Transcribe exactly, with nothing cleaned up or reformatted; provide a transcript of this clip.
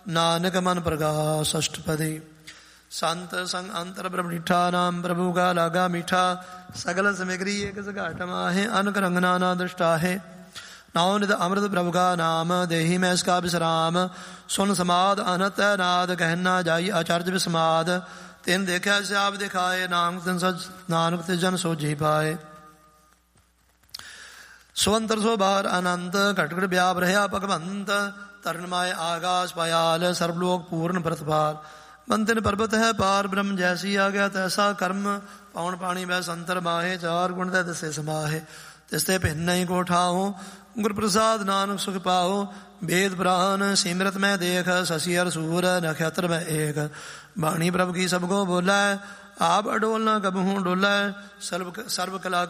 ਨਾਨਕ ਮਨ ਪ੍ਰਗਾਸ ਅਸ਼ਟਪਦੀ। ਸੰਤ ਸੰਗ ਅੰਤਰ ਬ੍ਰਹਮ ਡੀਠਾ, ਨਾਮ ਪ੍ਰਭੂ ਕਾ ਲਾਗਾ ਮੀਠਾ। ਸਗਲ ਸਮਗਰੀ ਏਕ ਸਘਾਟ ਮਾਹੇ, ਅਨਕ ਰੰਗ ਨਾਨਾ ਦ੍ਰਿਸ਼ਟਾਹੇ। ਨਾਉ ਨਿਤ ਅੰਮ੍ਰਿਤ ਪ੍ਰਭੂ ਕਾ ਨਾਮ, ਦੇਹੀ ਮੈਂ ਇਸ ਕਾ ਵਿਸਰਾਮ। ਸੁਨ ਸਮਾਦ ਅਨਹਤ ਨਾਦ, ਕਹਿਨਾ ਜਾਈ ਆਚਰਜ ਵਿਸਮਾਦ। ਤਿਨ ਦੇਖਿਆ ਸਿਆਪ ਦਿਖਾਏ, ਨਾਨਕ ਤਿਨ ਸਚ ਨਾਨਕ ਤੇ ਜਨ ਸੋਝੀ ਪਾਏ। ਸੋ ਅੰਤਰ ਸੋ ਬਾਹਰ ਅਨੰਤ, ਘਟ ਘਟ ਵਿਆਪ ਰਹਿਆ ਭਗਵੰਤ। ਤਰਨ ਮਾਏ ਆਗਾਸ ਪਾਇਆਲ, ਸਰਬਲੋਕ ਪੂਰਨ ਪ੍ਰਤਪਾਲ। ਬੰਤਨ ਪਰਬਤ ਹੈ ਪਾਰ ਬ੍ਰਹਮ, ਜੈਸੀ ਆ ਗਿਆ ਤੈਸਾ ਕਰਮ। ਪੌਣ ਪਾਣੀ ਬੈ ਸੰਤਰ ਮਾਹੇ, ਚਾਰ ਗੁਣ ਦੇ ਦਸੇ ਸਮਾਹੇ। ਤਿਸ ਤੇ ਭਿੰਨ ਨਹੀਂ ਕੋ ਠਾਓ, ਗੁਰ ਪ੍ਰਸਾਦ ਨਾਨਕ ਸੁਖ ਪਾਓ। ਵੇਦ ਪੁਰਾਨ ਸਿਮਰਤ ਮੈਂ ਦੇਖ, ਸਸੀ ਅਰ ਸੂਰ ਨਖਤਰ ਮੈਂ ਏਕ। ਬਾਣੀ ਪ੍ਰਭ ਕੀ ਸਭ ਕੋ ਬੋਲਾ, ਆਪ ਅਡੋਲ ਨਾ ਕਬਹੂ ਡੋਲਾ। ਸਰਬ ਸਰਬ ਕਲਾ